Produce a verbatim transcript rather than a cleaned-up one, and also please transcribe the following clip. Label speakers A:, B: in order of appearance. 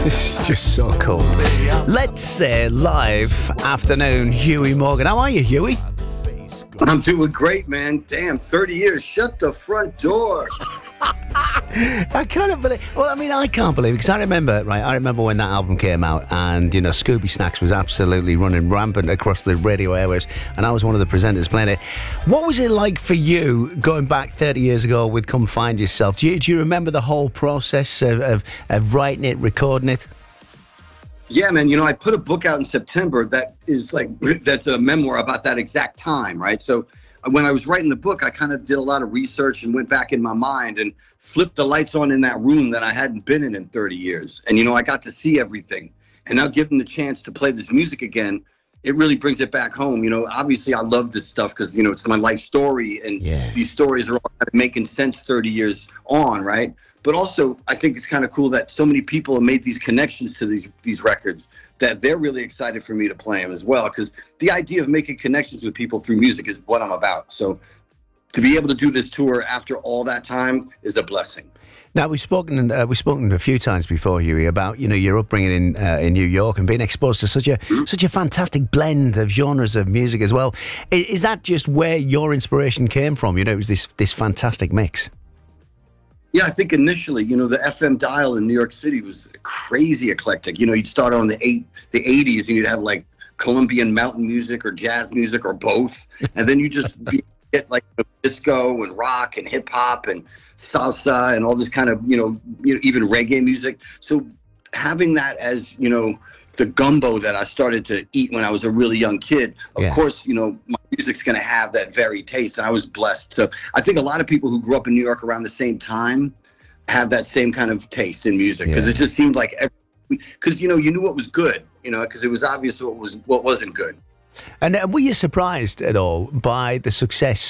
A: This is just so cool. Let's say live afternoon, Huey Morgan. How are you, Huey?
B: I'm doing great, man. Damn, thirty years. Shut the front door.
A: I can't believe. Well, I mean, I can't believe it because I remember, right? I remember when that album came out, and you know, Scooby Snacks was absolutely running rampant across the radio airwaves, and I was one of the presenters playing it. What was it like for you going back thirty years ago with "Come Find Yourself"? Do you, do you remember the whole process of, of, of writing it, recording it?
B: Yeah, man. You know, I put a book out in September that is like that's a memoir about that exact time, right? So when I was writing the book, I kind of did a lot of research and went back in my mind and flipped the lights on in that room that I hadn't been in in thirty years. And, you know, I got to see everything. And now given the chance to play this music again, it really brings it back home. You know, obviously I love this stuff because, you know, it's my life story. And
A: yeah.
B: These stories are all kind of making sense thirty years on, right? But also, I think it's kind of cool that so many people have made these connections to these these records that they're really excited for me to play them as well. Because the idea of making connections with people through music is what I'm about. So to be able to do this tour after all that time is a blessing.
A: Now we've spoken uh, we've spoken a few times before, Huey, about you know your upbringing in uh, in New York and being exposed to such a mm-hmm. such a fantastic blend of genres of music as well. Is, is that just where your inspiration came from? You know, it was this this fantastic mix.
B: Yeah, I think initially, you know, the F M dial in New York City was crazy eclectic. You know, you'd start on the eight, the eighties, and you'd have like Colombian mountain music or jazz music or both, and then you just be, get like disco and rock and hip hop and salsa and all this kind of you know, you know even reggae music. So having that as you know the gumbo that I started to eat when I was a really young kid, of
A: yeah.
B: course, you know, my music's going to have that very taste. And I was blessed. So I think a lot of people who grew up in New York around the same time have that same kind of taste in music because yeah. it just seemed like, because, you know, you knew what was good, you know, because it was obvious what was what wasn't good.
A: And uh, were you surprised at all by the success